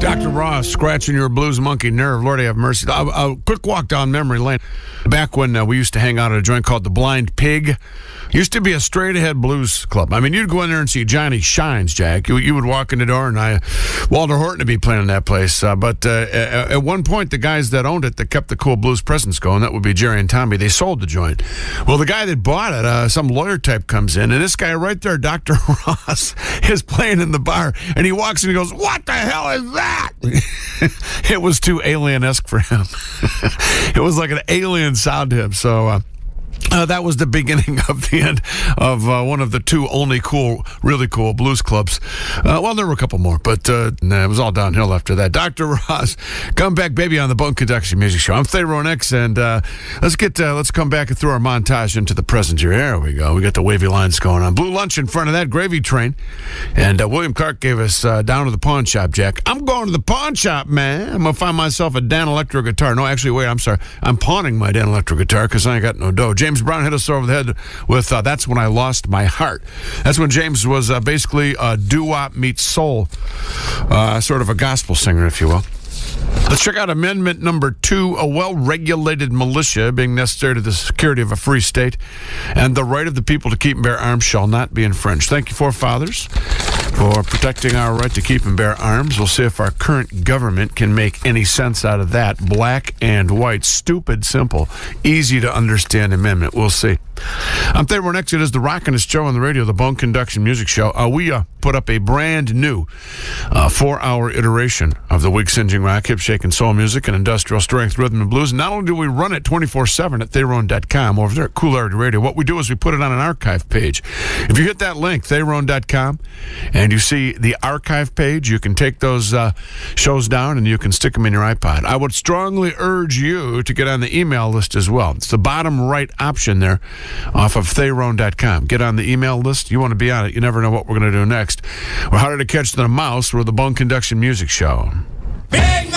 Dr. Ross, scratching your blues monkey nerve. Lord have mercy. A quick walk down memory lane. Back when we used to hang out at a joint called the Blind Pig. Used to be a straight-ahead blues club. I mean, you'd go in there and see Johnny Shines, Jack. You would walk in the door, and Walter Horton would be playing in that place. But at one point, the guys that owned it, that kept the cool blues presence going, that would be Jerry and Tommy, they sold the joint. Well, the guy that bought it, some lawyer type comes in, and this guy right there, Dr. Ross, is playing in the bar, and he walks in and he goes, "What the hell is that?" It was too alien-esque for him. It was like an alien sound to him. So that was the beginning of the end of one of the two only really cool blues clubs. Well, there were a couple more, but it was all downhill after that. Dr. Ross, Come Back Baby on the Bone Conduction Music Show. I'm Theron X, and let's come back and throw our montage into the present here. There we go. We got the wavy lines going on. Blue Lunch in front of that, Gravy Train. And William Clark gave us Down to the Pawn Shop, Jack. I'm going to the pawn shop, man. I'm going to find myself a Dan Electro guitar. No, actually, wait, I'm sorry. I'm pawning my Dan Electro guitar because I ain't got no dough. James Brown hit us over the head with That's When I Lost My Heart. That's when James was basically a doo-wop meets soul, sort of a gospel singer, if you will. Let's check out Amendment number 2, a well-regulated militia being necessary to the security of a free state, and the right of the people to keep and bear arms shall not be infringed. Thank you, forefathers, for protecting our right to keep and bear arms. We'll see if our current government can make any sense out of that. Black and white, stupid, simple, easy to understand amendment. We'll see. I'm Theron X. It is the Rockin'est Show on the radio, the Bone Conduction Music Show. We put up a brand new 4-hour iteration of the wig-singeing rock, hip-shaking soul music, and industrial strength rhythm and blues. Not only do we run it 24/7 at Theron.com over there at Cool Art Radio, what we do is we put it on an archive page. If you hit that link, Theron.com, and you see the archive page, you can take those shows down and you can stick them in your iPod. I would strongly urge you to get on the email list as well. It's the bottom right option there off of Theron.com. Get on the email list. You want to be on it. You never know what we're going to do next. We're harder to catch than a mouse. We're the Bone Conduction Music Show.